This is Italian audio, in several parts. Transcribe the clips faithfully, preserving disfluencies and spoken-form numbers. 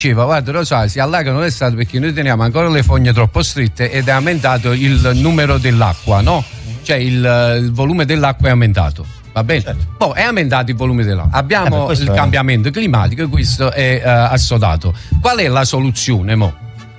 Diceva, guarda, lo sai, si allagano l'estate perché noi teniamo ancora le fogne troppo strette ed è aumentato il numero dell'acqua, no? Cioè il, il volume dell'acqua è aumentato. Va bene? Certo. Boh, è aumentato il volume dell'acqua. Abbiamo eh beh, il è... cambiamento climatico, questo è uh, assodato. Qual è la soluzione, mo?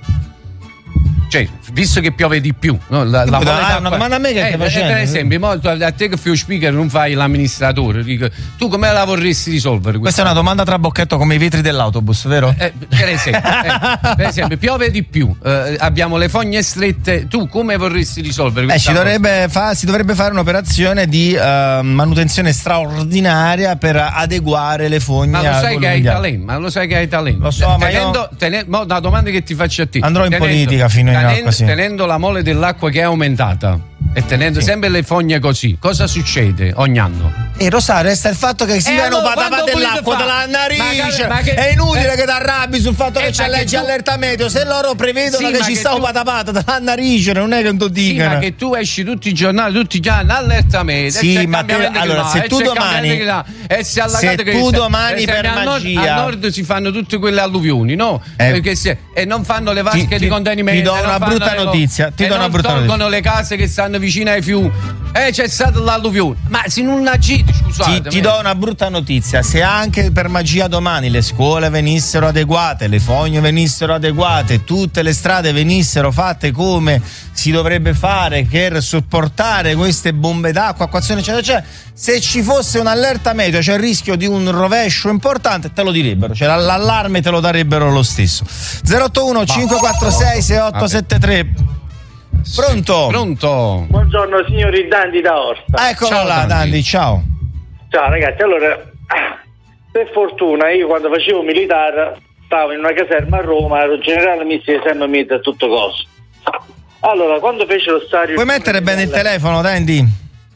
Cioè, visto che piove di più, no? la, la da, una domanda a me che eh, stai facendo? Per esempio, mo, a te che fai lo speaker non fai l'amministratore, dico, tu come la vorresti risolvere? Questa è una domanda tra bocchetto come i vetri dell'autobus, vero? Eh, per, esempio, eh, per esempio, piove di più, eh, abbiamo le fogne strette, tu come vorresti risolvere questa eh, ci dovrebbe fa, si dovrebbe fare un'operazione di uh, manutenzione straordinaria per adeguare le fogne. Ma lo sai che hai mondiale. talento, ma lo sai che hai talento. Lo so, tenendo, ma io... tenendo, mo, una domanda che ti faccio a te. Andrò in tenendo, politica fino in tenendo, acqua, sì. tenendo la mole dell'acqua che è aumentata e tenendo sì. sempre le fogne così, cosa succede ogni anno? E Rosario, resta il fatto che si eh vedono allora, patapate dell'acqua dalla narice. Ma che, è inutile eh, che ti arrabbi sul fatto eh, che c'è legge tu... allerta meteo. Se loro prevedono sì, che ci sta un patapata dalla narice, non è che non ti dicano. Sì, ma che tu esci tutti i giornali, tutti i giorni, allerta meteo. Sì, ma te, allora, se tu domani, e se tu che domani per a magia, nord, a nord si fanno tutte quelle alluvioni, no? Eh, Perché se, e non fanno le vasche ti, di contenimento. Ti do una brutta notizia. Ti do una brutta notizia. Tolgono le case che stanno vicine ai fiumi. Eh, c'è stata l'alluvione. Ma se non agite, scusate. Ti, ti do una brutta notizia. Se anche per magia domani le scuole venissero adeguate, le fogne venissero adeguate, tutte le strade venissero fatte come si dovrebbe fare per sopportare queste bombe d'acqua, acquazione eccetera eccetera, se ci fosse un'allerta meteo, c'è il rischio di un rovescio importante, te lo direbbero, cioè l'allarme te lo darebbero lo stesso. zero otto uno cinque quattro sei sei otto sette tre. Pronto? Pronto? Buongiorno signori Dandi da Orta. Eccolo ciao, là, Dandi. Dandi, ciao. Ciao ragazzi, allora per fortuna io quando facevo militare stavo in una caserma a Roma, ero generale misto di esercito militare a tutto coso. Allora, quando fecero stare... Puoi mettere bene il telefono, Dandi?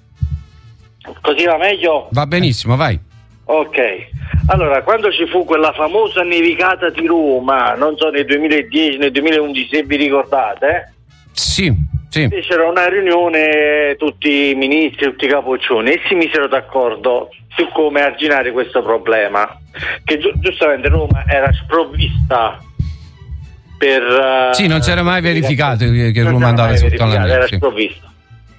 Così va meglio? Va benissimo, vai. Ok. Allora, quando ci fu quella famosa nevicata di Roma, non so nel duemiladieci, nel duemilaundici, se vi ricordate, eh? Sì, sì. Fecero una riunione tutti i ministri, tutti i capoccioni e si misero d'accordo su come arginare questo problema, che gi- giustamente Roma era sprovvista per... Uh, sì, non si era mai verificato che, che Roma andava sotto la neve. Era sì. sprovvista.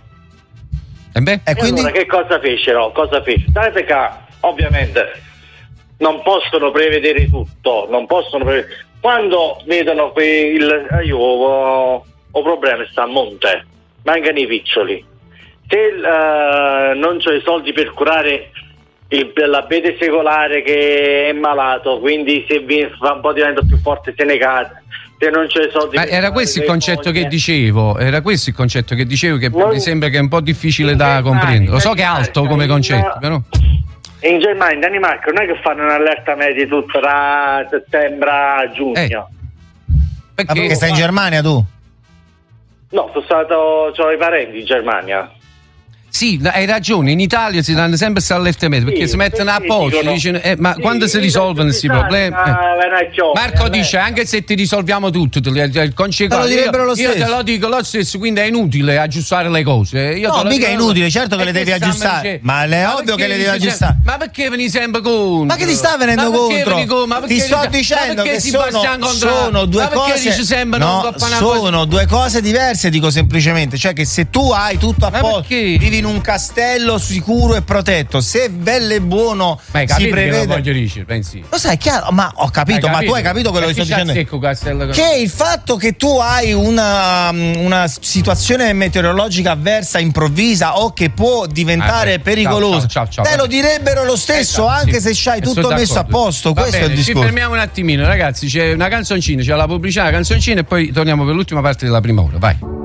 E beh? E, e quindi allora che cosa fecero? Cosa fecero? Sapete che ovviamente non possono prevedere tutto, non possono prevedere... Quando vedono quel... Io ho, ho problemi, sta a monte, mancano i piccioli. Se uh, non c'ho i soldi per curare il, l'abete secolare che è malato, quindi se vi fa un po' diventa più forte se ne cade, se non c'è i soldi. Ma era questo il concetto foglie. che dicevo, era questo il concetto che dicevo che non, mi sembra che è un po' difficile da comprendere. Lo so che è alto come concetto, in, però. In Germania, in Danimarca non è che fanno un'allerta media tutto da settembre a giugno. Eh. Perché, ah, perché stai in Germania tu? No, sono stato, ho i parenti in Germania. Sì, hai ragione, in Italia si danno sempre queste allerte meteo perché sì, si mettono a posto, dicono, eh, ma sì, quando si risolvono questi problemi? Eh. Marco eh, dice anche se ti risolviamo tutto, il concetto, io, lo io te lo dico lo stesso, quindi è inutile aggiustare le cose. Io no, te mica è inutile, certo che e le devi aggiustare, dice, ma è ma ovvio che le devi sempre, aggiustare. Ma perché veni sempre contro? Ma che ti sta venendo contro? Ma ti sto dicendo che sono, sono due ma cose sempre no, sono due cose diverse, dico semplicemente, cioè che se tu hai tutto a posto, vivi in un castello sicuro e protetto, se bello e buono ma si prevede, che lo voglio dire, pensi? Lo sai, chiaro, ma ho capito, capito, ma tu hai capito quello che sto dicendo? Che il fatto che tu hai una, una situazione meteorologica avversa improvvisa o che può diventare ah, pericolosa, ciao, ciao, ciao, te lo direbbero lo stesso, esatto, anche sì, se c'hai tutto messo a posto. Va questo bene, è il discorso. Ci fermiamo un attimino, ragazzi, c'è una canzoncina, c'è la pubblicità, la canzoncina e poi torniamo per l'ultima parte della prima ora, vai.